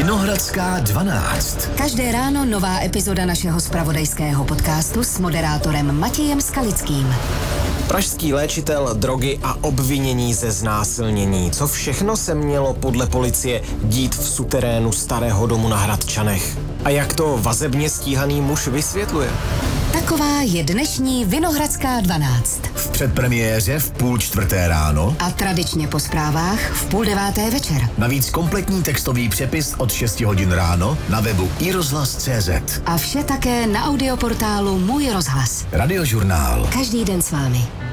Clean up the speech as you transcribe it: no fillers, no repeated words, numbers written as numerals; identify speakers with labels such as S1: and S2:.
S1: Vinohradská 12.
S2: Každé ráno nová epizoda našeho zpravodajského podcastu s moderátorem Matějem Skalickým.
S3: Pražský léčitel, drogy a obvinění ze znásilnění. Co všechno se mělo podle policie dít v suterénu starého domu na Hradčanech? A jak to vazebně stíhaný muž vysvětluje?
S2: Taková je dnešní Vinohradská 12.
S1: V předpremiéře v 3:30 ráno
S2: A tradičně po zprávách v 8:30 večer.
S1: navíc kompletní textový přepis od 6 hodin ráno na webu iRozhlas.cz.
S2: A vše také na audioportálu Můj rozhlas.
S1: Radiožurnál.
S2: Každý den s vámi.